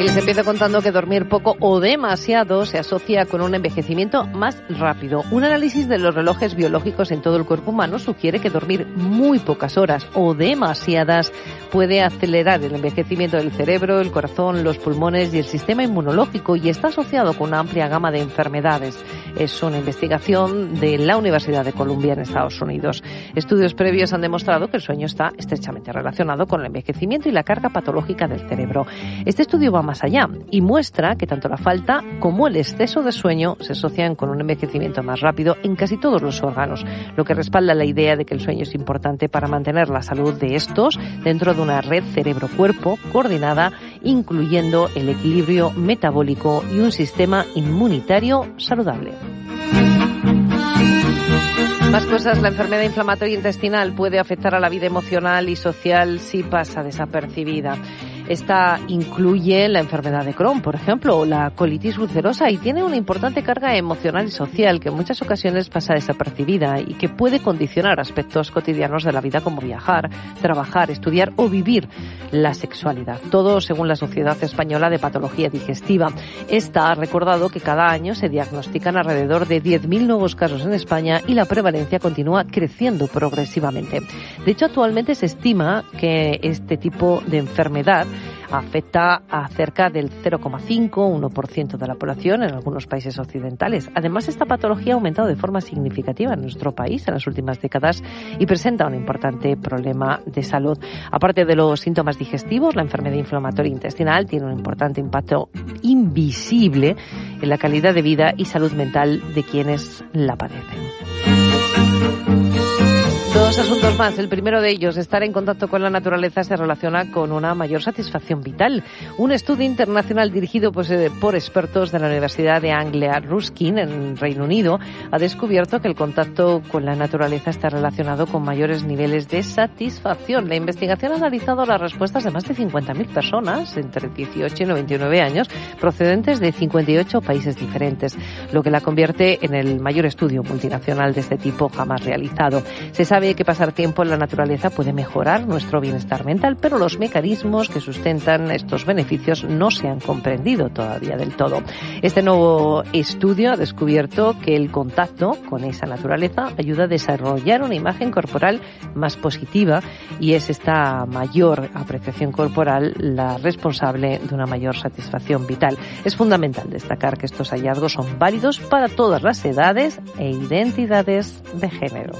les empiezo contando que dormir poco o demasiado se asocia con un envejecimiento más rápido. Un análisis de los relojes biológicos en todo el cuerpo humano sugiere que dormir muy pocas horas o demasiadas puede acelerar el envejecimiento del cerebro, el corazón, los pulmones y el sistema inmunológico, y está asociado con una amplia gama de enfermedades. Es una investigación de la Universidad de Columbia en Estados Unidos. Estudios previos han demostrado que el sueño está estrechamente relacionado con el envejecimiento y la carga patológica del cerebro. Este estudio va más allá y muestra que tanto la falta como el exceso de sueño se asocian con un envejecimiento más rápido en casi todos los órganos, lo que respalda la idea de que el sueño es importante para mantener la salud de estos dentro de una red cerebro-cuerpo coordinada, incluyendo el equilibrio metabólico y un sistema inmunitario saludable. Más cosas. La enfermedad inflamatoria intestinal puede afectar a la vida emocional y social si pasa desapercibida. Esta incluye la enfermedad de Crohn, por ejemplo, o la colitis ulcerosa, y tiene una importante carga emocional y social que en muchas ocasiones pasa desapercibida y que puede condicionar aspectos cotidianos de la vida como viajar, trabajar, estudiar o vivir la sexualidad. Todo según la Sociedad Española de Patología Digestiva. Esta ha recordado que cada año se diagnostican alrededor de 10.000 nuevos casos en España y la prevalencia continúa creciendo progresivamente. De hecho, actualmente se estima que este tipo de enfermedad afecta a cerca del 0,5-1% de la población en algunos países occidentales. Además, esta patología ha aumentado de forma significativa en nuestro país en las últimas décadas y presenta un importante problema de salud. Aparte de los síntomas digestivos, la enfermedad inflamatoria intestinal tiene un importante impacto invisible en la calidad de vida y salud mental de quienes la padecen. Dos asuntos más. El primero de ellos, estar en contacto con la naturaleza se relaciona con una mayor satisfacción vital. Un estudio internacional dirigido por expertos de la Universidad de Anglia Ruskin en Reino Unido ha descubierto que el contacto con la naturaleza está relacionado con mayores niveles de satisfacción. La investigación ha analizado las respuestas de más de 50.000 personas entre 18 y 99 años procedentes de 58 países diferentes, lo que la convierte en el mayor estudio multinacional de este tipo jamás realizado. Se sabe que pasar tiempo en la naturaleza puede mejorar nuestro bienestar mental, pero los mecanismos que sustentan estos beneficios no se han comprendido todavía del todo. Este nuevo estudio ha descubierto que el contacto con esa naturaleza ayuda a desarrollar una imagen corporal más positiva, y es esta mayor apreciación corporal la responsable de una mayor satisfacción vital. Es fundamental destacar que estos hallazgos son válidos para todas las edades e identidades de género.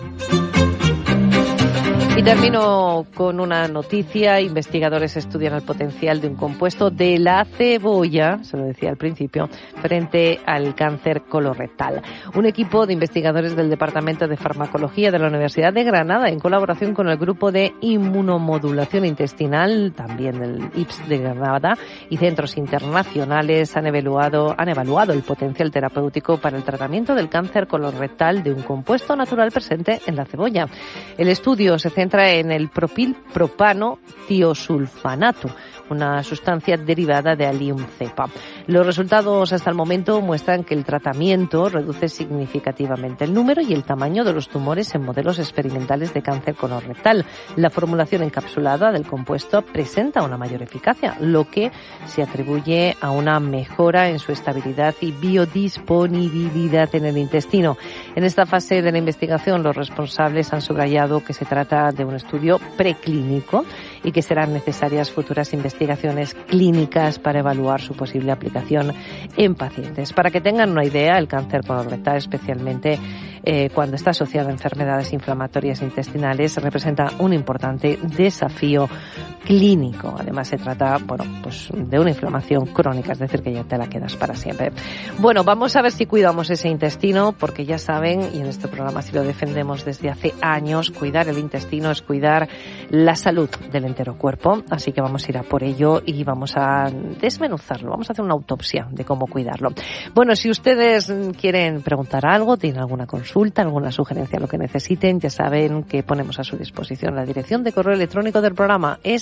Y termino con una noticia. Investigadores estudian el potencial de un compuesto de la cebolla, se lo decía al principio, frente al cáncer colorectal. Un equipo de investigadores del Departamento de Farmacología de la Universidad de Granada, en colaboración con el Grupo de Inmunomodulación Intestinal, también del IPS de Granada, y centros internacionales han evaluado el potencial terapéutico para el tratamiento del cáncer colorectal de un compuesto natural presente en la cebolla. El estudio se centra en el propilpropano tiosulfanato, una sustancia derivada de Allium cepa. Los resultados hasta el momento muestran que el tratamiento reduce significativamente el número y el tamaño de los tumores en modelos experimentales de cáncer colorectal. La formulación encapsulada del compuesto presenta una mayor eficacia, lo que se atribuye a una mejora en su estabilidad y biodisponibilidad en el intestino. En esta fase de la investigación, los responsables han subrayado que se trata de un estudio preclínico y que serán necesarias futuras investigaciones clínicas para evaluar su posible aplicación en pacientes. Para que tengan una idea, el cáncer colorectal, especialmente cuando está asociado a enfermedades inflamatorias intestinales, representa un importante desafío clínico. Además, se trata, de una inflamación crónica, es decir, que ya te la quedas para siempre. Bueno, vamos a ver si cuidamos ese intestino, porque ya saben, y en este programa sí lo defendemos desde hace años, cuidar el intestino es cuidar la salud del entero cuerpo. Así que vamos a ir a por ello y vamos a desmenuzarlo, vamos a hacer una autopsia de cómo cuidarlo. Bueno, si ustedes quieren preguntar algo, tienen alguna consulta, alguna sugerencia, lo que necesiten, ya saben que ponemos a su disposición la dirección de correo electrónico del programa es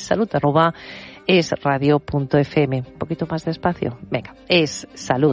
salud@esradio.fm. Un poquito más despacio. Venga, es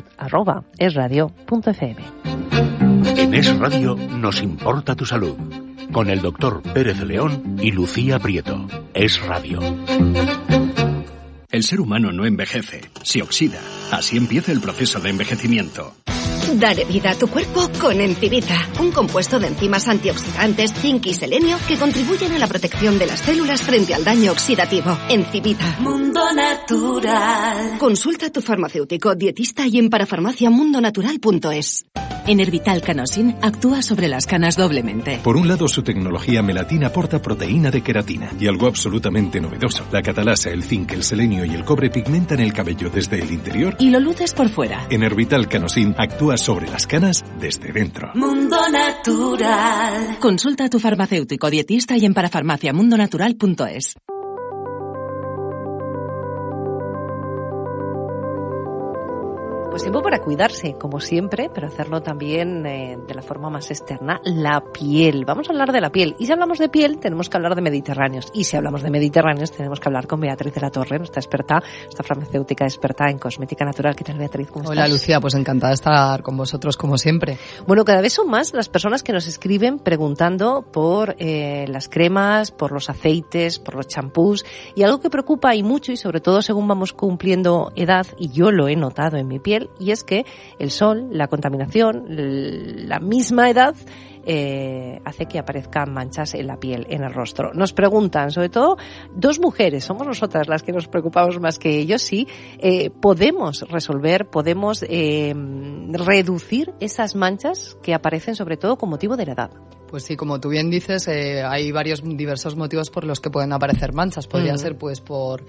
salud@esradio.fm. En Es Radio nos importa tu salud. Con el doctor Pérez León y Lucía Prieto. Es Radio. El ser humano no envejece, se oxida. Así empieza el proceso de envejecimiento. Dale vida a tu cuerpo con Encivita, un compuesto de enzimas antioxidantes, zinc y selenio que contribuyen a la protección de las células frente al daño oxidativo. Encivita. Mundo Natural. Consulta a tu farmacéutico, dietista y en parafarmaciamundonatural.es. Enervital Canosin actúa sobre las canas doblemente. Por un lado, su tecnología melatina aporta proteína de queratina. Y algo absolutamente novedoso. La catalasa, el zinc, el selenio y el cobre pigmentan el cabello desde el interior. Y lo luces por fuera. Enervital Canosin actúa sobre las canas desde dentro. Mundo Natural. Consulta a tu farmacéutico, dietista y en parafarmaciamundonatural.es. Pues tiempo para cuidarse, como siempre, pero hacerlo también de la forma más externa, la piel. Vamos a hablar de la piel. Y si hablamos de piel, tenemos que hablar de mediterráneos. Y si hablamos de mediterráneos, tenemos que hablar con Beatriz de la Torre, nuestra experta, nuestra farmacéutica experta en cosmética natural. ¿Qué tal, Beatriz? ¿Cómo estás? Hola, Lucía, pues encantada de estar con vosotros, como siempre. Bueno, cada vez son más las personas que nos escriben preguntando por las cremas, por los aceites, por los champús. Y algo que preocupa y mucho, y sobre todo según vamos cumpliendo edad, y yo lo he notado en mi piel, y es que el sol, la contaminación, la misma edad hace que aparezcan manchas en la piel, en el rostro. Nos preguntan, sobre todo, dos mujeres, somos nosotras las que nos preocupamos más que ellos, sí, podemos resolver, podemos reducir esas manchas que aparecen sobre todo con motivo de la edad. Pues sí, como tú bien dices, hay diversos motivos por los que pueden aparecer manchas. Podría ser pues por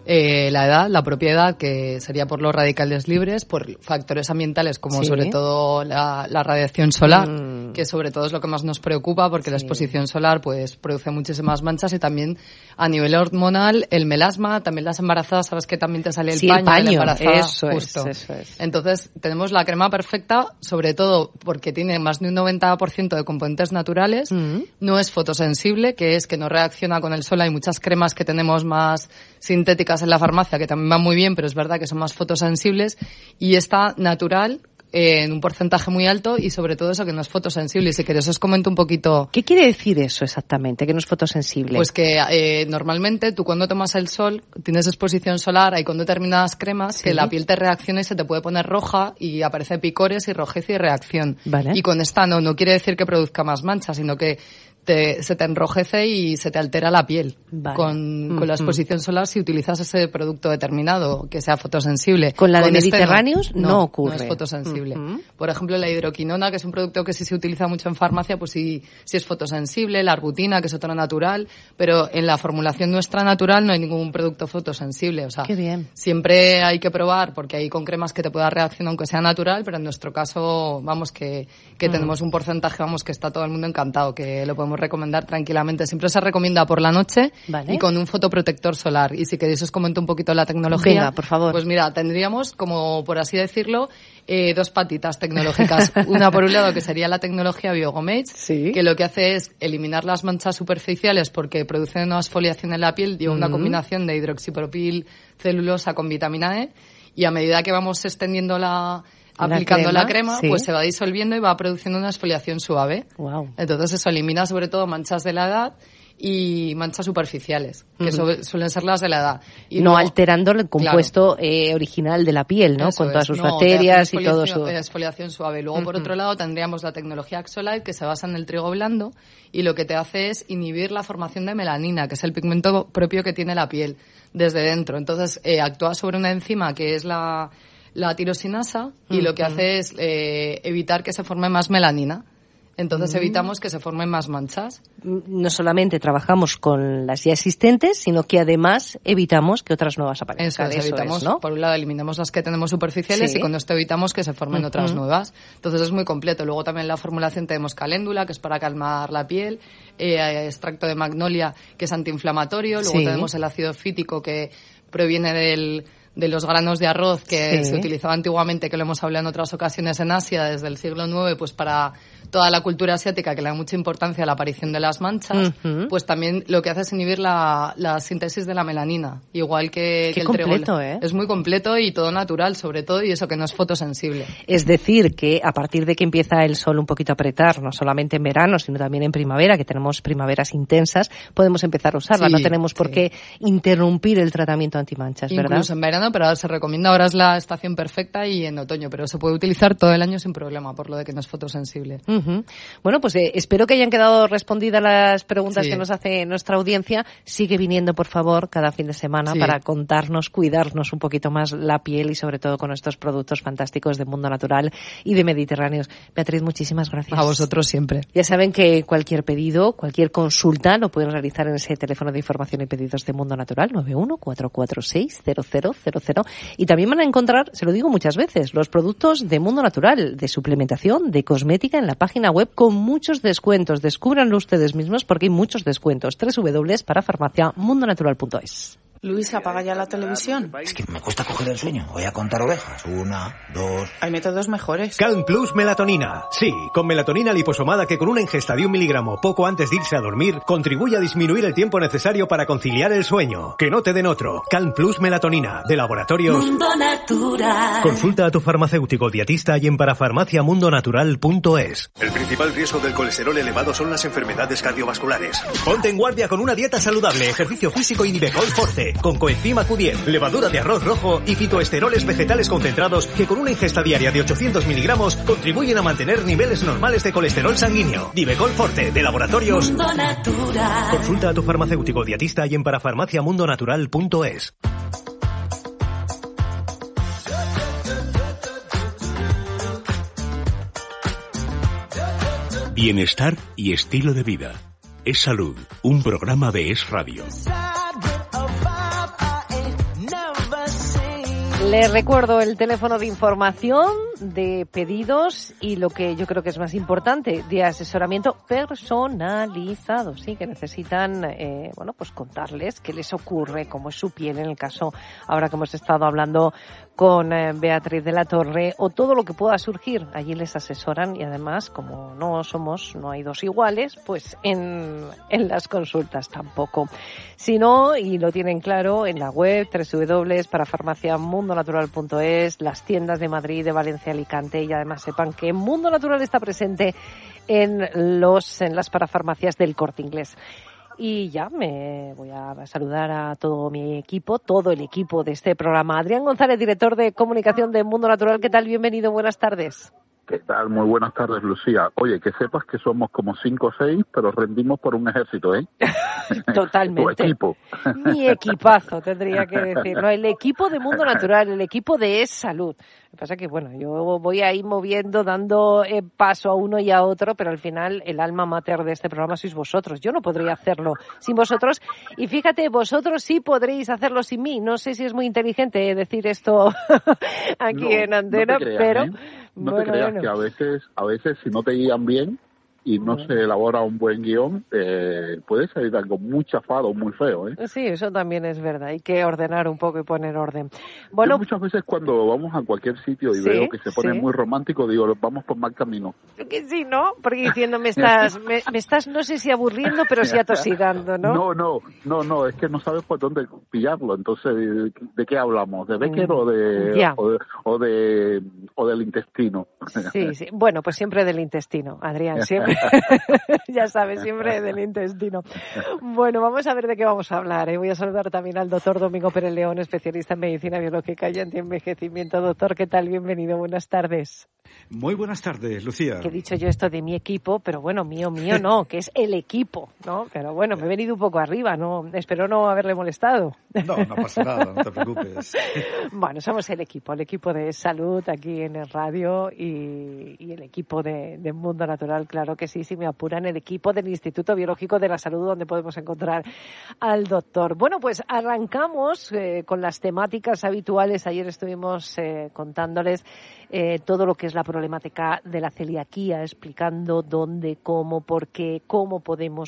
la edad, la propia edad, que sería por los radicales libres, por factores ambientales como sobre todo la radiación solar, que sobre todo es lo que más nos preocupa porque la exposición solar pues produce muchísimas manchas, y también a nivel hormonal el melasma, también las embarazadas, sabes que también te sale el paño de la embarazada, eso justo. Eso es. Entonces tenemos la crema perfecta, sobre todo porque tiene más de un 90% de componentes naturales, no es fotosensible, que es que no reacciona con el sol. Hay muchas cremas que tenemos más sintéticas en la farmacia que también van muy bien, pero es verdad que son más fotosensibles, y está natural en un porcentaje muy alto, y sobre todo eso, que no es fotosensible. Y si queréis os comento un poquito. ¿Qué quiere decir eso exactamente, que no es fotosensible? Pues que normalmente tú cuando tomas el sol tienes exposición solar, hay con determinadas cremas que la piel te reacciona y se te puede poner roja y aparece picores y rojez y reacción. Vale. Y con esta no quiere decir que produzca más manchas, sino que se te enrojece y se te altera la piel. Vale. Con la exposición solar, si utilizas ese producto determinado que sea fotosensible. Con la de Mediterráneos no ocurre. No es fotosensible. Por ejemplo, la hidroquinona, que es un producto que sí se utiliza mucho en farmacia, pues sí es fotosensible. La arbutina, que es otra natural, pero en la formulación nuestra natural no hay ningún producto fotosensible. O sea, qué bien. Siempre hay que probar, porque hay con cremas que te pueda reaccionar aunque sea natural, pero en nuestro caso, vamos, que tenemos un porcentaje, vamos, que está todo el mundo encantado, que lo podemos recomendar tranquilamente. Siempre se recomienda por la noche y con un fotoprotector solar. Y si queréis os comento un poquito la tecnología. Venga, por favor. Pues mira, tendríamos, como por así decirlo, dos patitas tecnológicas. Una por un lado, que sería la tecnología Biogomage, que lo que hace es eliminar las manchas superficiales porque produce una exfoliación en la piel, lleva una combinación de hidroxipropil celulosa con vitamina E, y a medida que vamos extendiendo aplicando la crema, pues se va disolviendo y va produciendo una exfoliación suave. Wow. Entonces eso elimina sobre todo manchas de la edad y manchas superficiales, que suelen ser las de la edad. Y no alterando el compuesto original de la piel, ¿no? Con todas sus bacterias y todo su... exfoliación suave. Luego, por otro lado, tendríamos la tecnología Axolite, que se basa en el trigo blando, y lo que te hace es inhibir la formación de melanina, que es el pigmento propio que tiene la piel desde dentro. Entonces, actúa sobre una enzima que es la tirosinasa, y lo que hace es evitar que se forme más melanina. Entonces evitamos que se formen más manchas. No solamente trabajamos con las ya existentes, sino que además evitamos que otras nuevas aparezcan. Eso evitamos, ¿no? Por un lado eliminamos las que tenemos superficiales y con esto evitamos que se formen otras nuevas. Entonces es muy completo. Luego también en la formulación tenemos caléndula, que es para calmar la piel, extracto de magnolia, que es antiinflamatorio. Luego tenemos el ácido fítico, que proviene de los granos de arroz que se utilizaba antiguamente, que lo hemos hablado en otras ocasiones en Asia, desde el siglo IX, pues para toda la cultura asiática, que le da mucha importancia a la aparición de las manchas, pues también lo que hace es inhibir la síntesis de la melanina, igual que el completo, trégolo. Es muy completo y todo natural, sobre todo, y eso que no es fotosensible. Es decir, que a partir de que empieza el sol un poquito a apretar, no solamente en verano, sino también en primavera, que tenemos primaveras intensas, podemos empezar a usarla. No tenemos por qué interrumpir el tratamiento antimanchas, ¿verdad? Incluso en verano, pero ahora se recomienda, ahora es la estación perfecta, y en otoño, pero se puede utilizar todo el año sin problema, por lo de que no es fotosensible. Bueno, pues espero que hayan quedado respondidas las preguntas que nos hace nuestra audiencia. Sigue viniendo, por favor, cada fin de semana para contarnos, cuidarnos un poquito más la piel y sobre todo con estos productos fantásticos de Mundo Natural y de Mediterráneos. Beatriz, muchísimas gracias. A vosotros siempre. Ya saben que cualquier pedido, cualquier consulta lo pueden realizar en ese teléfono de información y pedidos de Mundo Natural, 91-446-0000. Y también van a encontrar, se lo digo muchas veces, los productos de Mundo Natural, de suplementación, de cosmética en la página web con muchos descuentos. Descúbranlo ustedes mismos porque hay muchos descuentos. www.parafarmaciamundonatural.es. Luis, apaga ya la televisión. Es que me cuesta coger el sueño. Voy a contar ovejas. 1, 2... Hay métodos mejores. Calm Plus Melatonina. Sí, con melatonina liposomada que con una ingesta de 1 miligramo poco antes de irse a dormir contribuye a disminuir el tiempo necesario para conciliar el sueño. Que no te den otro. Calm Plus Melatonina, de Laboratorios Mundo Natural. Consulta a tu farmacéutico dietista y en parafarmaciamundonatural.es. El principal riesgo del colesterol elevado son las enfermedades cardiovasculares. Ponte en guardia con una dieta saludable, ejercicio físico y Nivecol Forte, con coenzima Q10, levadura de arroz rojo y fitoesteroles vegetales concentrados que con una ingesta diaria de 800 miligramos contribuyen a mantener niveles normales de colesterol sanguíneo. Nivecol Forte, de Laboratorios Mundo Natural. Consulta a tu farmacéutico dietista y en parafarmaciamundonatural.es. Bienestar y estilo de vida. Es Salud, un programa de Es Radio. Les recuerdo el teléfono de información, de pedidos y lo que yo creo que es más importante, de asesoramiento personalizado. Sí, que necesitan, pues contarles qué les ocurre, cómo es su piel en el caso, ahora que hemos estado hablando con Beatriz de la Torre, o todo lo que pueda surgir. Allí les asesoran y además, como no hay dos iguales, pues en las consultas tampoco. Si no, y lo tienen claro, en la web www.parafarmaciamundonatural.es, las tiendas de Madrid, de Valencia, Alicante, y además sepan que Mundo Natural está presente en las parafarmacias del Corte Inglés. Y ya me voy a saludar a todo mi equipo, todo el equipo de este programa. Adrián González, director de comunicación de Mundo Natural. ¿Qué tal? Bienvenido, buenas tardes. ¿Qué tal? Muy buenas tardes, Lucía. Oye, que sepas que somos como 5 o 6, pero rendimos por un ejército, ¿eh? Totalmente. Tu equipo. Mi equipazo, tendría que decir. No, el equipo de Mundo Natural, el equipo de Es Salud. Lo que pasa es que, yo voy ahí moviendo, dando paso a uno y a otro, pero al final el alma mater de este programa sois vosotros. Yo no podría hacerlo sin vosotros. Y fíjate, vosotros sí podréis hacerlo sin mí. No sé si es muy inteligente decir esto aquí en antena, no te creas, pero... No te creas que a veces si no te guían bien y no se elabora un buen guión, puede salir algo muy chafado, muy feo, ¿eh? Sí, eso también es verdad. Hay que ordenar un poco y poner orden. Yo muchas veces cuando vamos a cualquier sitio y veo que se pone muy romántico, digo, vamos por mal camino. Que sí, ¿no? Porque diciendo, me estás, no sé si aburriendo, pero sí atosigando, ¿no? No, es que no sabes por dónde pillarlo. Entonces, ¿de qué hablamos? ¿De Becker o del intestino? Sí. Bueno, pues siempre del intestino, Adrián, siempre. Ya sabes, siempre del intestino. Bueno, vamos a ver de qué vamos a hablar. Voy a saludar también al doctor Domingo Pérez León, especialista en medicina biológica y antienvejecimiento. Doctor, ¿qué tal? Bienvenido, buenas tardes. Muy buenas tardes, Lucía. Que he dicho yo esto de mi equipo, pero mío no, que es el equipo, ¿no? Pero me he venido un poco arriba, ¿no? Espero no haberle molestado. No pasa nada, no te preocupes. Bueno, somos el equipo de salud aquí en el radio y el equipo de Mundo Natural, claro que sí, si me apuran, el equipo del Instituto Biológico de la Salud, donde podemos encontrar al doctor. Bueno, pues arrancamos con las temáticas habituales. Ayer estuvimos contándoles todo lo que es la problemática de la celiaquía, explicando dónde, cómo, por qué, cómo podemos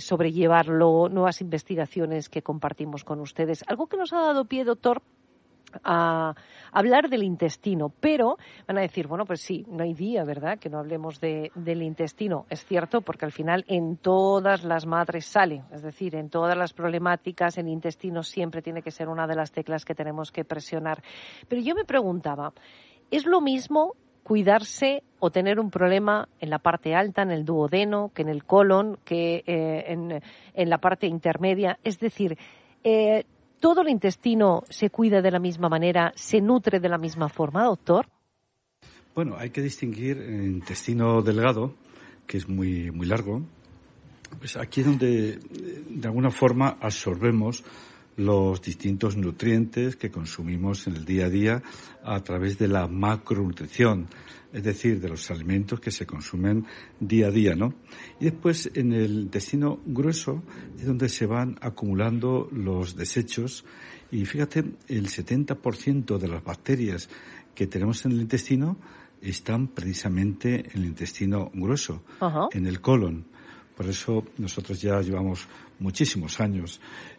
sobrellevarlo, nuevas investigaciones que compartimos con ustedes. Algo que nos ha dado pie, doctor, a hablar del intestino, pero van a decir, bueno, pues sí, no hay día, ¿verdad?, que no hablemos del intestino. Es cierto, porque al final en todas las madres sale, es decir, en todas las problemáticas el intestino siempre tiene que ser una de las teclas que tenemos que presionar. Pero yo me preguntaba, ¿es lo mismo cuidarse o tener un problema en la parte alta, en el duodeno, que en el colon, que en la parte intermedia? Es decir, ¿todo el intestino se cuida de la misma manera, se nutre de la misma forma, doctor? Bueno, hay que distinguir el intestino delgado, que es muy, muy largo. Pues aquí es donde, de alguna forma, absorbemos los distintos nutrientes que consumimos en el día a día a través de la macronutrición, es decir, de los alimentos que se consumen día a día, ¿no? Y después en el intestino grueso es donde se van acumulando los desechos y fíjate, el 70% de las bacterias que tenemos en el intestino están precisamente en el intestino grueso, en el colon. Por eso nosotros ya llevamos muchísimos años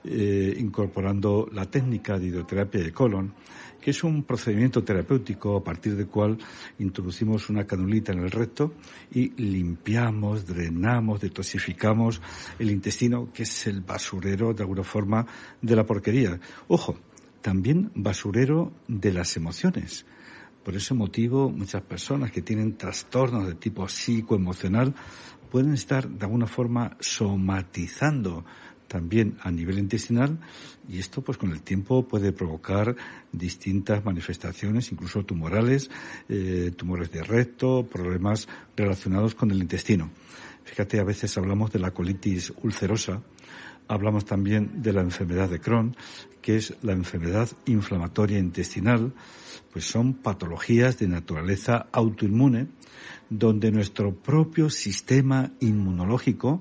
incorporando la técnica de hidroterapia de colon, que es un procedimiento terapéutico a partir del cual introducimos una canulita en el recto y limpiamos, drenamos, detoxificamos el intestino, que es el basurero, de alguna forma, de la porquería. Ojo, también basurero de las emociones. Por ese motivo, muchas personas que tienen trastornos de tipo psicoemocional pueden estar de alguna forma somatizando también a nivel intestinal, y esto pues con el tiempo puede provocar distintas manifestaciones, incluso tumorales, tumores de recto, problemas relacionados con el intestino. Fíjate, a veces hablamos de la colitis ulcerosa, hablamos también de la enfermedad de Crohn, que es la enfermedad inflamatoria intestinal. Pues son patologías de naturaleza autoinmune, donde nuestro propio sistema inmunológico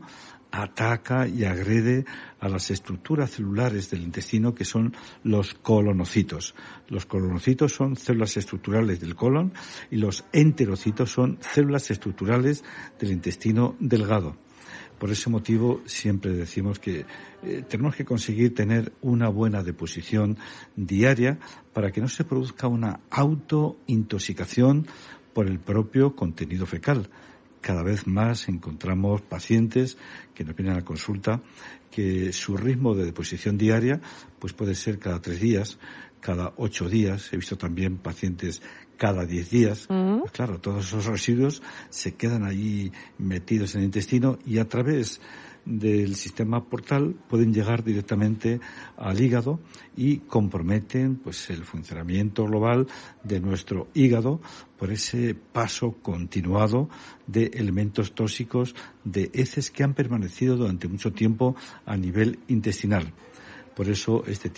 ataca y agrede a las estructuras celulares del intestino, que son los colonocitos. Los colonocitos son células estructurales del colon y los enterocitos son células estructurales del intestino delgado. Por ese motivo siempre decimos que tenemos que conseguir tener una buena deposición diaria para que no se produzca una autointoxicación por el propio contenido fecal. Cada vez más encontramos pacientes que nos vienen a la consulta que su ritmo de deposición diaria pues puede ser cada 3 días, cada 8 días. He visto también pacientes cada 10 días. Pues claro, todos esos residuos se quedan allí metidos en el intestino y a través del sistema portal pueden llegar directamente al hígado y comprometen pues el funcionamiento global de nuestro hígado por ese paso continuado de elementos tóxicos, de heces que han permanecido durante mucho tiempo a nivel intestinal. Por eso este